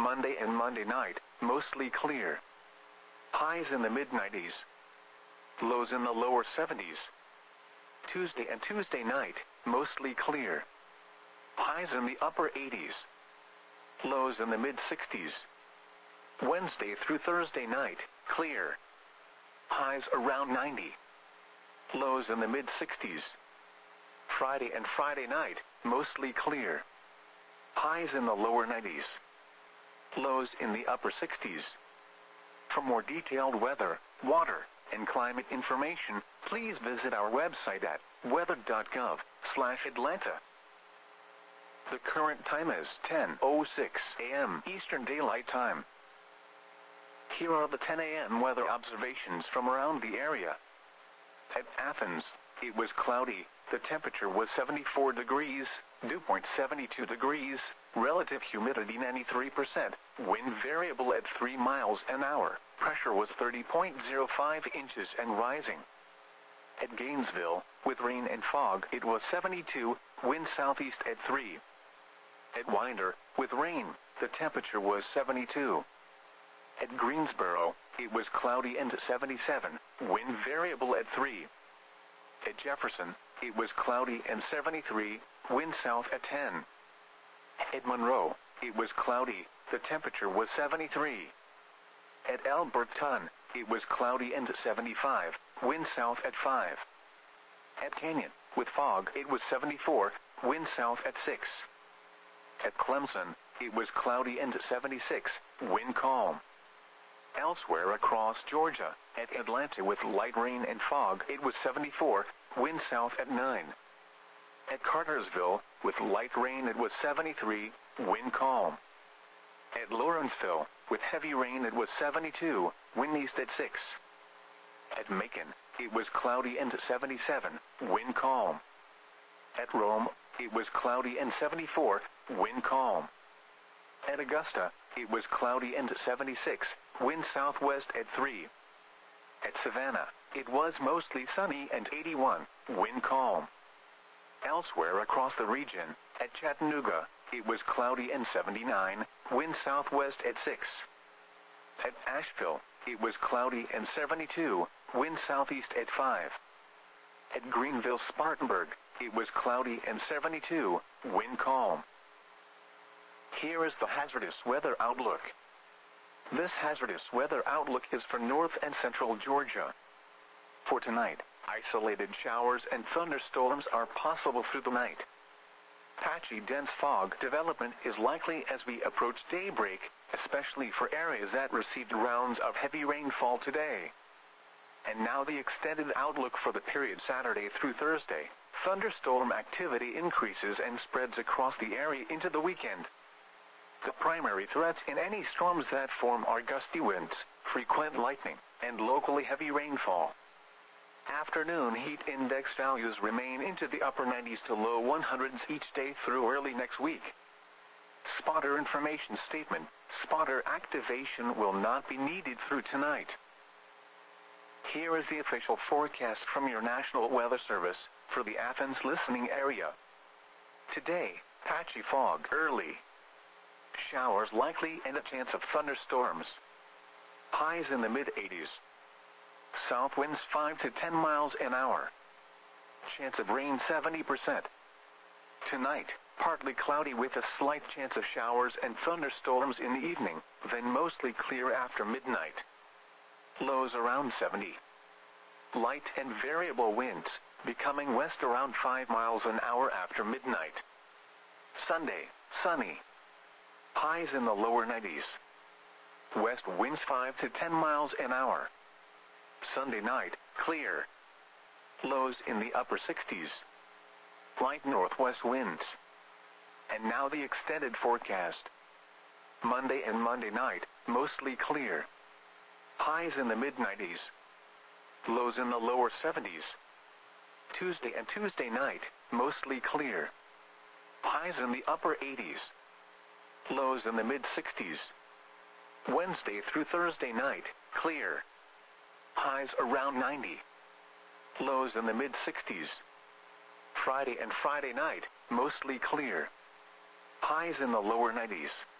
Monday and Monday night, mostly clear. Highs in the mid-90s. Lows in the lower 70s. Tuesday and Tuesday night, mostly clear. Highs in the upper 80s. Lows in the mid-60s. Wednesday through Thursday night, clear. Highs around 90. Lows in the mid-60s. Friday and Friday night, mostly clear. Highs in the lower 90s. Lows in the upper 60s. For more detailed weather, water, and climate information, please visit our website at weather.gov/Atlanta. The current time is 10:06 a.m. Eastern Daylight Time. Here are the 10 a.m. weather observations from around the area. At Athens, it was cloudy. The temperature was 74 degrees, dew point 72 degrees, relative humidity 93%, wind variable at 3 miles an hour, pressure was 30.05 inches and rising. At Gainesville, with rain and fog, it was 72, wind southeast at 3. At Winder, with rain, the temperature was 72. At Greensboro, it was cloudy and 77, wind variable at 3. At Jefferson, it was cloudy and 73, wind south at 10. At Monroe, it was cloudy, the temperature was 73. At Alberton, it was cloudy and 75, wind south at 5. At Canyon, with fog, it was 74, wind south at 6. At Clemson, it was cloudy and 76, wind calm. Elsewhere across Georgia, at Atlanta with light rain and fog, it was 74, wind south at 9. At Cartersville, with light rain, it was 73, wind calm. At Lawrenceville, with heavy rain, it was 72, wind east at 6. At Macon, it was cloudy and 77, wind calm. At Rome, it was cloudy and 74, wind calm. At Augusta, it was cloudy and 76, wind southwest at 3. At Savannah, it was mostly sunny and 81, wind calm. Elsewhere across the region, at Chattanooga, it was cloudy and 79, wind southwest at 6. At Asheville, it was cloudy and 72, wind southeast at 5. At Greenville-Spartanburg, it was cloudy and 72, wind calm. Here is the hazardous weather outlook. This hazardous weather outlook is for north and central Georgia. For tonight, isolated showers and thunderstorms are possible through the night. Patchy dense fog development is likely as we approach daybreak, especially for areas that received rounds of heavy rainfall today. And now the extended outlook for the period Saturday through Thursday. Thunderstorm activity increases and spreads across the area into the weekend. The primary threats in any storms that form are gusty winds, frequent lightning, and locally heavy rainfall. Afternoon heat index values remain into the upper 90s to low 100s each day through early next week. Spotter information statement: spotter activation will not be needed through tonight. Here is the official forecast from your National Weather Service for the Athens listening area. Today, patchy fog early. Showers likely and a chance of thunderstorms. Highs in the mid-80s. South winds 5 to 10 miles an hour. Chance of rain 70%. Tonight, partly cloudy with a slight chance of showers and thunderstorms in the evening, then mostly clear after midnight. Lows around 70. Light and variable winds, becoming west around 5 miles an hour after midnight. Sunday, sunny. Highs in the lower 90s. West winds 5 to 10 miles an hour. Sunday night, clear. Lows in the upper 60s. Light northwest winds. And now the extended forecast. Monday and Monday night, mostly clear. Highs in the mid-90s. Lows in the lower 70s. Tuesday and Tuesday night, mostly clear. Highs in the upper 80s. Lows in the mid-60s. Wednesday through Thursday night, clear. Highs around 90. Lows in the mid-60s. Friday and Friday night, mostly clear. Highs in the lower 90s.